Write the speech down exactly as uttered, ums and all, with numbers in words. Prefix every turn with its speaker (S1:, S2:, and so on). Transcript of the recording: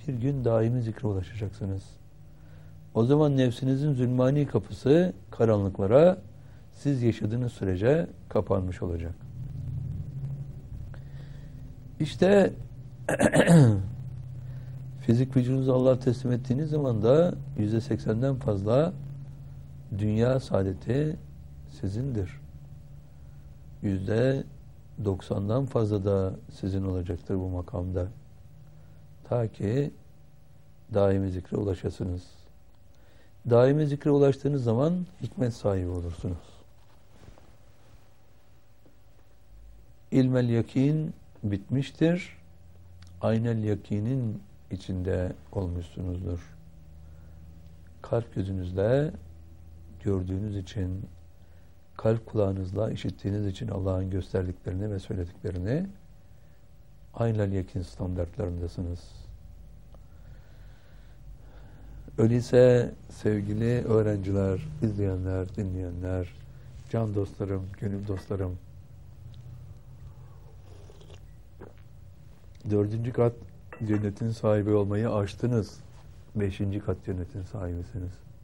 S1: bir gün daimi zikre ulaşacaksınız. O zaman nefsinizin zulmani kapısı karanlıklara siz yaşadığınız sürece kapanmış olacak. İşte fizik vücudunuzu Allah'a teslim ettiğiniz zaman da yüzde seksenden fazla dünya saadeti sizindir. Yüzde doksandan fazla da sizin olacaktır bu makamda. Ta ki daimi zikre ulaşasınız. Daimi zikre ulaştığınız zaman hikmet sahibi olursunuz. İlmel yakin bitmiştir. Aynel yakinin içinde olmuşsunuzdur. Kalp gözünüzle gördüğünüz için, kalp kulağınızla işittiğiniz için Allah'ın gösterdiklerini ve söylediklerini aynel yakin standartlarındasınız. Öyleyse sevgili öğrenciler, izleyenler, dinleyenler, can dostlarım, gönül dostlarım, dördüncü kat cennetin sahibi olmayı aştınız. Beşinci kat cennetin sahibisiniz.